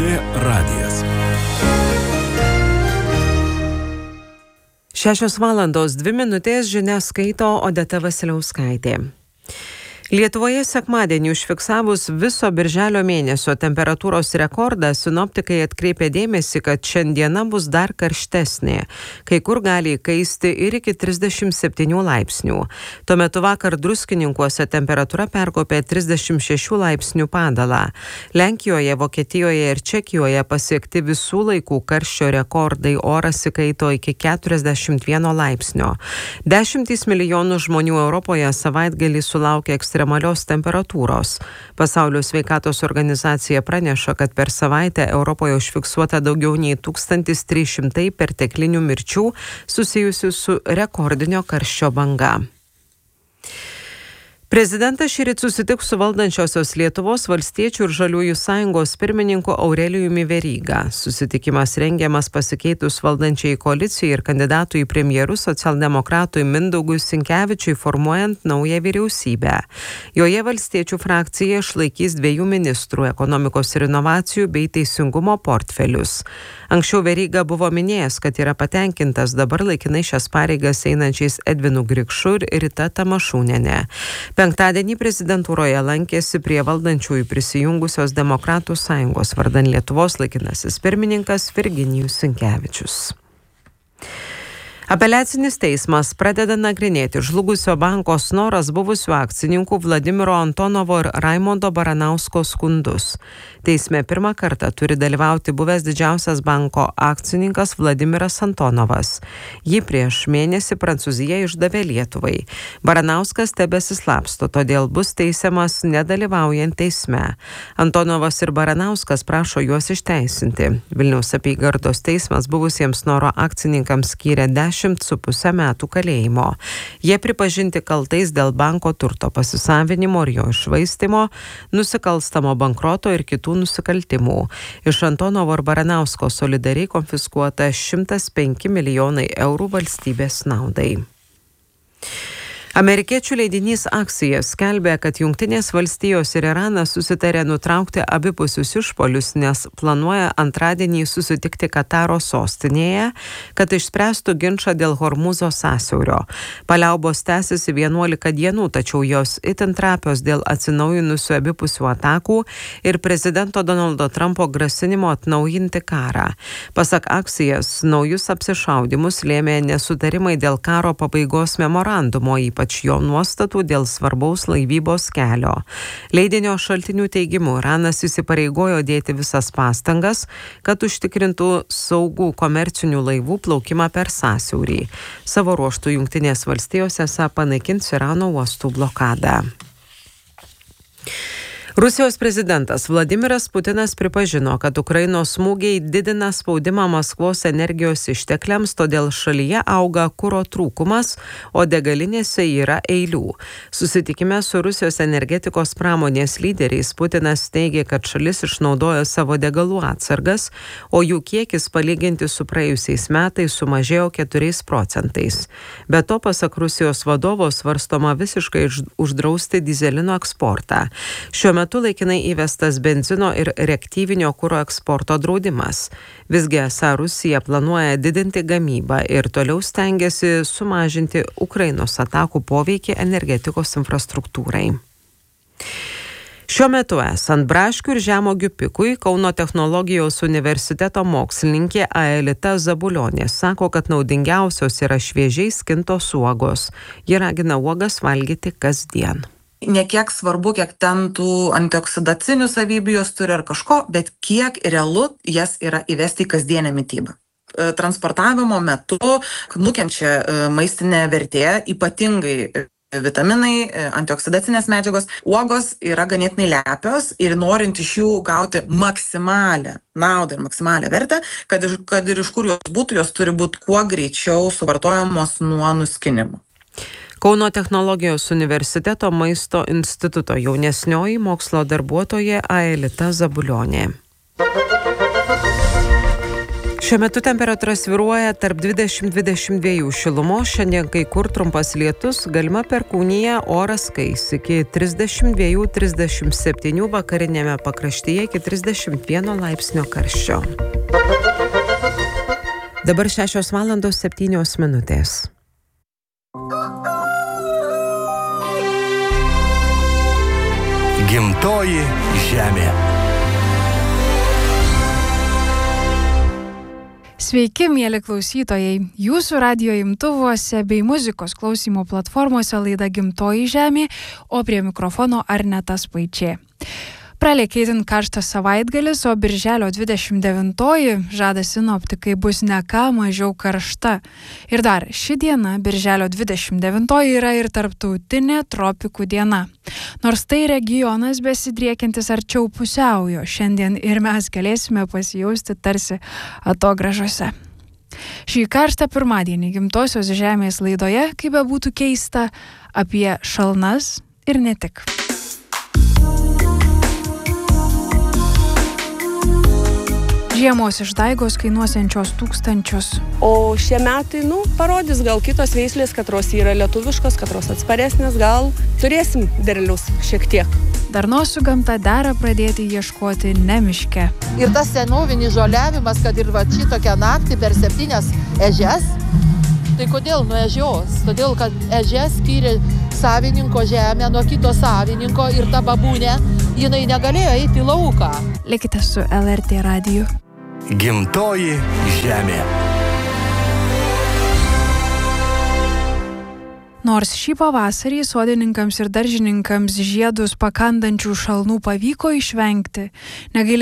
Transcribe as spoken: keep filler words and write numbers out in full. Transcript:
tė radijas. Šešios valandos dvi minutės, žinias skaito Odeta Vasiliauskaitė. Lietuvoje sekmadienį užfiksavus viso birželio mėnesio temperatūros rekordą, sinoptikai atkreipė dėmesį, kad šiandiena bus dar karštesnė. Kai kur gali įkaisti ir iki trisdešimt septynių laipsnių. Tuo metu vakar Druskininkuose temperatūra perkopė trisdešimt šešių laipsnių padalą. Lenkijoje, Vokietijoje ir Čekijoje pasiekti visų laikų karščio rekordai, oras įkaito iki keturiasdešimt vieno laipsnio. Dešimtys milijonų žmonių Europoje savaitgalį sulaukė ekstremalios ekstremalios temperatūros. Pasaulio sveikatos organizacija praneša, kad per savaitę Europoje užfiksuota daugiau nei tūkstantis trys šimtai perteklinių mirčių susijusių su rekordinio karščio banga. Prezidentas šįryt susitiks su valdančiosios Lietuvos valstiečių ir žaliųjų sąjungos pirmininku Aurelijumi Veryga. Susitikimas rengiamas pasikeitus valdančiai koalicijai ir kandidatui į premjerus socialdemokratui Mindaugui Sinkevičiui formuojant naują vyriausybę. Joje valstiečių frakcija išlaikys dviejų ministrų ekonomikos ir inovacijų bei teisingumo portfelius. Anksčiau Veryga buvo minėjęs, kad yra patenkintas dabar laikinai šias pareigas einančiais Edvinu Grikšu ir Rita Tamašūnienė. Penktadienį prezidentūroje lankėsi prie valdančiųjų prisijungusios Demokratų sąjungos vardan Lietuvos laikinasis pirmininkas Virginijus Sinkevičius. Apeliacinis teismas pradeda nagrinėti žlugusio banko Snoras buvusių akcininkų Vladimiro Antonovo ir Raimondo Baranausko skundus. Teisme pirmą kartą turi dalyvauti buvęs didžiausias banko akcininkas Vladimiras Antonovas. Jį prieš mėnesį Prancūzija išdavė Lietuvai. Baranauskas tebesislapsto, todėl bus teisiamas nedalyvaujant teisme. Antonovas ir Baranauskas prašo juos išteisinti. Vilniaus apygardos teismas buvusiems Snoro akcininkams skyrė dešimt su pusę metų kalėjimo. Jie pripažinti kaltais dėl banko turto pasisavinimo ir jo iššvaistymo, nusikalstamo bankroto ir kitų nusikaltimų. Iš Antonovo ir Baranausko solidariai konfiskuota šimtas penki milijonai eurų valstybės naudai. Amerikiečių leidinys Axios skelbė, kad Jungtinės valstijos ir Iranas susitarė nutraukti abipusius išpolius, nes planuoja antradienį susitikti Kataro sostinėje, kad išspręstų ginčą dėl Hormuzo sąsiaurio. Paliaubos tęsiasi vienuolika dienų, tačiau jos itin trapios dėl atsinaujinusių abipusių atakų ir prezidento Donaldo Trumpo grasinimo atnaujinti karą. Pasak Axios, naujus apsišaudymus lėmė nesutarimai dėl karo pabaigos memorandumo, ypač ypač jo nuostatų dėl svarbaus laivybos kelio. Leidinio šaltinių teigimu, Iranas įsipareigojo dėti visas pastangas, kad užtikrintų saugų komercinių laivų plaukimą per sąsiaurį. Savo ruožtų Jungtinės valstijos esą panaikins Irano uostų blokadą. Rusijos prezidentas Vladimiras Putinas pripažino, kad Ukrainos smūgiai didina spaudimą Maskvos energijos ištekliams, todėl šalyje auga kuro trūkumas, o degalinėse yra eilių. Susitikime su Rusijos energetikos pramonės lyderiais Putinas teigė, kad šalis išnaudojo savo degalų atsargas, o jų kiekis palyginti su praėjusiais metais sumažėjo keturiais procentais. Be to, pasak Rusijos vadovo, svarstoma visiškai uždrausti dyzelino eksportą. Šiuo metu metu laikinai įvestas benzino ir reaktyvinio kuro eksporto draudimas. Visgi esą Rusija planuoja didinti gamybą ir toliau stengiasi sumažinti Ukrainos atakų poveikį energetikos infrastruktūrai. Šiuo metu esant braškių ir žemuogių pikui, Kauno technologijos universiteto mokslininkė Aelita Zabulionė sako, kad naudingiausios yra šviežiai skintos uogos. Ji ragina uogas valgyti kasdien. Ne kiek svarbu, kiek ten tų antioksidacinių savybių jos turi ar kažko, bet kiek realu jas yra įvesti į kasdienę mitybą. Transportavimo metu nukenčia maistinė vertė, ypatingai vitaminai, antioksidacinės medžiagos. Uogos yra ganėtinai lepios ir norint iš jų gauti maksimalę naudą ir maksimalią vertę, kad, kad ir iš kur jos būtų, jos turi būti kuo greičiau suvartojamos nuo nuskinimo. Kauno technologijos universiteto maisto instituto jaunesnioji mokslo darbuotoja Aelita Zabulionė. Šiuo metu temperatūra svyruoja tarp dvidešimt dvidešimt dviejų šilumos, šiandien kai kur trumpas lietus, galima perkūnija, oras kais iki trisdešimt dviejų trisdešimt septynių, vakarinėme pakraštyje iki trisdešimt vieno laipsnio karščio. Dabar šešios valandos septynios minutės. Gimtoji žemė. Sveiki, mieli klausytojai. Jūsų radijo imtuvuose bei muzikos klausymo platformose laida Gimtoji žemė, o prie mikrofono Arneta Spaičė. Pralėkė itin karštas savaitgalis, o birželio dvidešimt devintoji, žada sinoptikai, bus ne ką mažiau karšta. Ir dar ši diena, birželio dvidešimt devintoji, yra ir tarptautinė tropikų diena. Nors tai regionas besidriekiantis arčiau pusiaujo, šiandien ir mes galėsime pasijausti tarsi atogražose. Šį karštą pirmadienį Gimtosios žemės laidoje, kaip bebūtų keista, apie šalnas ir ne tik. Žiemos išdaigos kainuosiančios tūkstančius. O šie metai, nu, parodys gal kitos veislės, katros yra lietuviškos, katros atsparesnės, gal turėsim derlius šiek tiek. Darnos su gamta dera pradėti ieškoti ne miške. Ir tas senovinis žoliavimas, kad ir va šitokią naktį per septynias ežias, tai kodėl nuo ežios? Todėl, kad ežias skyrė savininko žemę nuo kito savininko ir ta babūnė, jinai negalėjo eiti į lauką. Likite su L R T radiju. Gimtoji žemė. Nors šį pavasarį sodininkams ir daržininkams žiedus pakandančių šalnų pavyko išvengti, negailestingai